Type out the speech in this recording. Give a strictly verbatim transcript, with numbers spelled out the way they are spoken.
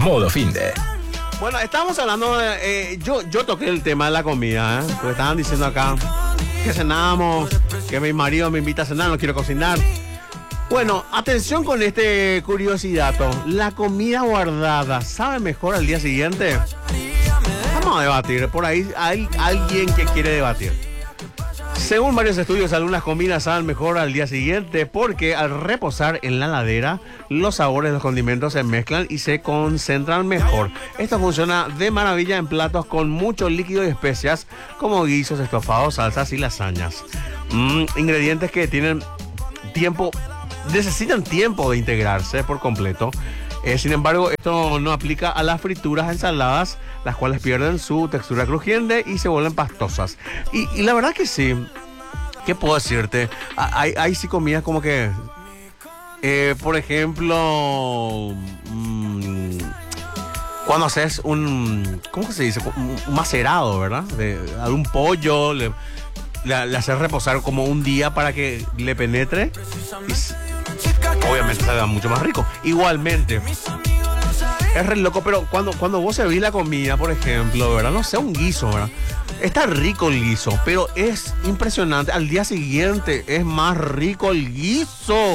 Modo Finde. Bueno, estábamos hablando de... Eh, yo, yo toqué el tema de la comida, ¿eh? Porque estaban diciendo acá que cenamos, que mi marido me invita a cenar, no quiero cocinar. Bueno, atención con este curiosidato. ¿La comida guardada sabe mejor al día siguiente? Vamos a debatir. Por ahí hay alguien que quiere debatir. Según varios estudios, algunas comidas saben mejor al día siguiente porque al reposar en la heladera, los sabores de los condimentos se mezclan y se concentran mejor. Esto funciona de maravilla en platos con mucho líquido y especias como guisos, estofados, salsas y lasañas. Mm, ingredientes que tienen tiempo, necesitan tiempo de integrarse por completo. Eh, sin embargo, esto no aplica a las frituras, ensaladas, las cuales pierden su textura crujiente y se vuelven pastosas. Y, y la verdad que sí. ¿Qué puedo decirte? Hay, hay sí comidas como que... Eh, por ejemplo... Mmm, cuando haces un... ¿Cómo que se dice? Un macerado, ¿verdad? De algún pollo, le, le, le haces reposar como un día para que le penetre. Y, obviamente sabe mucho más rico. Igualmente... Es re loco, pero cuando, cuando vos servís la comida, por ejemplo, ¿verdad? No sé, un guiso, ¿verdad? Está rico el guiso, pero es impresionante. Al día siguiente es más rico el guiso.